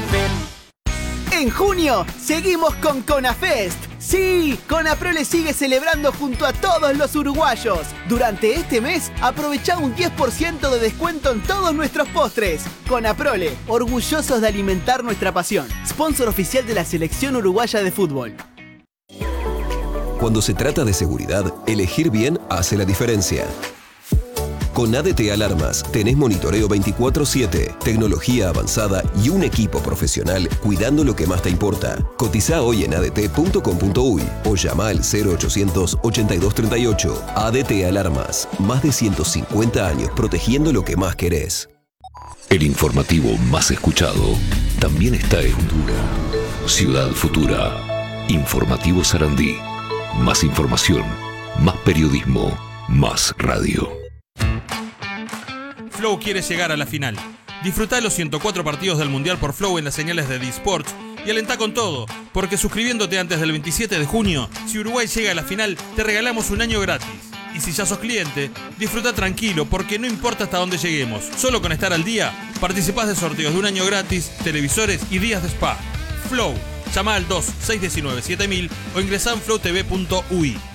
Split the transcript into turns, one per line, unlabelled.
En junio, seguimos con CONAFEST. Sí, CONAPROLE sigue celebrando junto a todos los uruguayos. Durante este mes, aprovecha un 10% de descuento en todos nuestros postres. CONAPROLE, orgullosos de alimentar nuestra pasión. Sponsor oficial de la Selección Uruguaya de Fútbol.
Cuando se trata de seguridad, elegir bien hace la diferencia. Con ADT Alarmas tenés monitoreo 24/7, tecnología avanzada y un equipo profesional cuidando lo que más te importa. Cotizá hoy en adt.com.uy o llama al 0800 8238. ADT Alarmas, más de 150 años protegiendo lo que más querés.
El informativo más escuchado también está en Dura. Ciudad Futura. Informativo Sarandí. Más información, más periodismo, más radio.
Flow quiere llegar a la final. Disfrutá de los 104 partidos del Mundial por Flow en las señales de D-Sports y alentá con todo, porque suscribiéndote antes del 27 de junio, si Uruguay llega a la final, te regalamos un año gratis. Y si ya sos cliente, disfruta tranquilo, porque no importa hasta dónde lleguemos. Solo con estar al día, participás de sorteos de un año gratis, televisores y días de spa. Flow. Llama al 2619-7000 o ingresá en flowtv.ui.